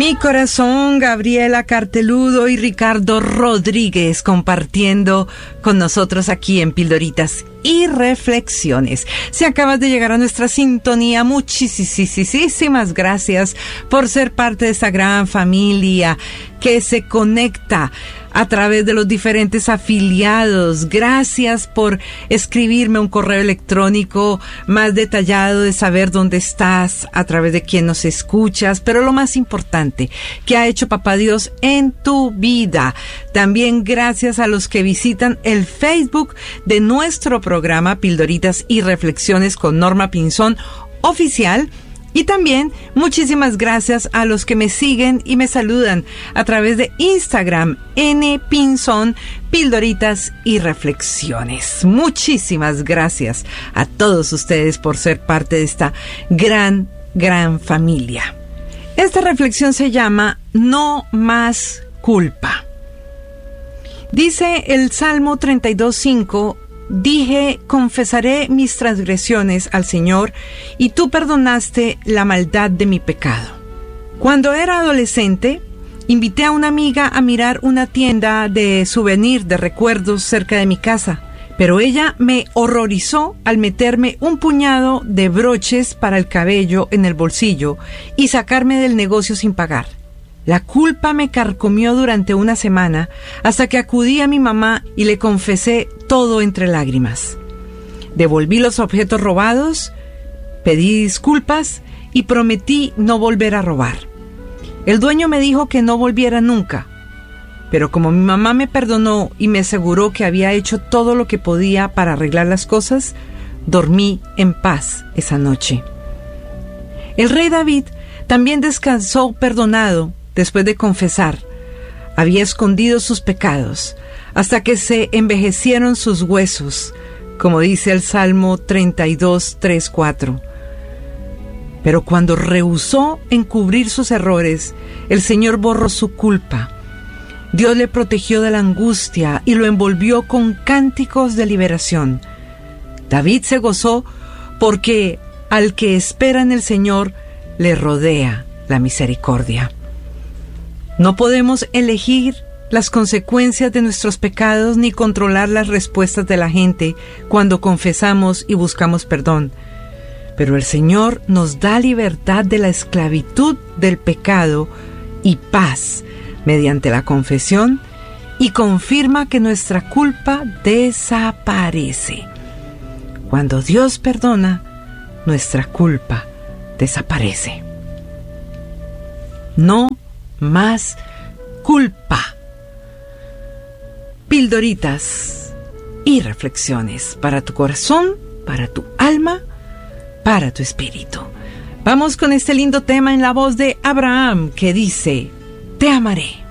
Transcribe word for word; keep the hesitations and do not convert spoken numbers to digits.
Mi corazón, Gabriela Carteludo y Ricardo Rodríguez compartiendo con nosotros aquí en Pildoritas y Reflexiones. Si acabas de llegar a nuestra sintonía, muchísimas gracias por ser parte de esta gran familia que se conecta a través de los diferentes afiliados. Gracias por escribirme un correo electrónico más detallado de saber dónde estás, a través de quién nos escuchas, pero lo más importante, ¿qué ha hecho Papá Dios en tu vida? También gracias a los que visitan el Facebook de nuestro programa Pildoritas y Reflexiones con Norma Pinzón Oficial. Y también muchísimas gracias a los que me siguen y me saludan a través de Instagram, N Pinzón, Pildoritas y Reflexiones. Muchísimas gracias a todos ustedes por ser parte de esta gran, gran familia. Esta reflexión se llama No más culpa. Dice el Salmo treinta y dos, cinco, dije, confesaré mis transgresiones al Señor, y tú perdonaste la maldad de mi pecado. Cuando era adolescente, invité a una amiga a mirar una tienda de souvenir de recuerdos cerca de mi casa, pero ella me horrorizó al meterme un puñado de broches para el cabello en el bolsillo y sacarme del negocio sin pagar. La culpa me carcomió durante una semana hasta que acudí a mi mamá y le confesé todo entre lágrimas. Devolví los objetos robados, pedí disculpas y prometí no volver a robar. El dueño me dijo que no volviera nunca, pero como mi mamá me perdonó y me aseguró que había hecho todo lo que podía para arreglar las cosas, dormí en paz esa noche. El rey David también descansó perdonado. Después de confesar, había escondido sus pecados hasta que se envejecieron sus huesos, como dice el Salmo treinta y dos, tres, cuatro. Pero cuando rehusó encubrir sus errores, el Señor borró su culpa. Dios le protegió de la angustia y lo envolvió con cánticos de liberación. David se gozó porque al que espera en el Señor le rodea la misericordia. No podemos elegir las consecuencias de nuestros pecados ni controlar las respuestas de la gente cuando confesamos y buscamos perdón. Pero el Señor nos da libertad de la esclavitud del pecado y paz mediante la confesión y confirma que nuestra culpa desaparece. Cuando Dios perdona, nuestra culpa desaparece. No más culpa. Pildoritas y reflexiones para tu corazón, para tu alma, para tu espíritu. Vamos con este lindo tema en la voz de Abraham que dice: te amaré.